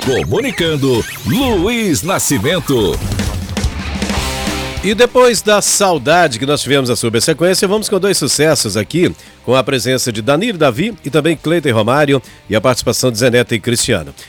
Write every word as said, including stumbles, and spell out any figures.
Comunicando, Luiz Nascimento. E depois da saudade que nós tivemos a sua sequência, vamos com dois sucessos aqui, com a presença de Danilo Davi e também Cleiton Romário e a participação de Zeneta e Cristiano.